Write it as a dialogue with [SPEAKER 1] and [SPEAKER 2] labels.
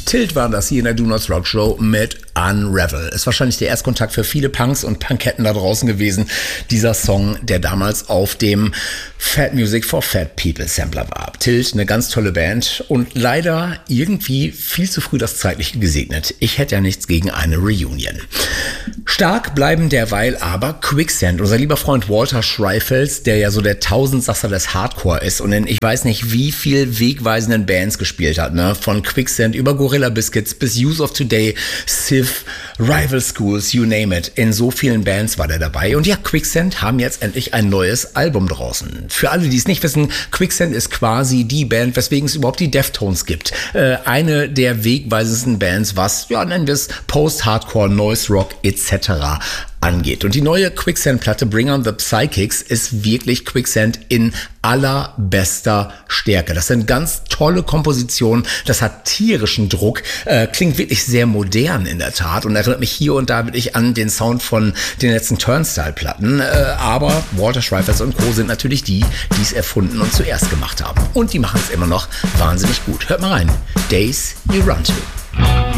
[SPEAKER 1] Tilt war das hier in der Do Not Rock Show mit Unravel. Ist wahrscheinlich der Erstkontakt für viele Punks und Punketten da draußen gewesen. Dieser Song, der damals auf dem Fat Music for Fat People Sampler war. Tilt, eine ganz tolle Band und leider irgendwie viel zu früh das Zeitliche gesegnet. Ich hätte ja nichts gegen eine Reunion. Stark bleiben derweil aber Quicksand. Unser lieber Freund Walter Schreifels, der ja so der Tausendsasser des Hardcore ist und in ich weiß nicht wie viel wegweisenden Bands gespielt hat, ne? Von Quicksand über Gorilla Biscuits bis Youth of Today, Civ, Rival Schools, you name it. In so vielen Bands war der dabei. Und ja, Quicksand haben jetzt endlich ein neues Album draußen. Für alle, die es nicht wissen, Quicksand ist quasi die Band, weswegen es überhaupt die Deftones gibt. Eine der wegweisendsten Bands, was, ja, nennen wir es Post-Hardcore, Noise Rock etc. angeht. Und die neue Quicksand-Platte Bring on the Psychics ist wirklich Quicksand in allerbester Stärke. Das sind ganz tolle Kompositionen, das hat tierischen Druck, klingt wirklich sehr modern in der Tat und erinnert mich hier und da wirklich an den Sound von den letzten Turnstile-Platten, aber Walter Schreifers und Co. sind natürlich die es erfunden und zuerst gemacht haben. Und die machen es immer noch wahnsinnig gut. Hört mal rein. Days You Run To.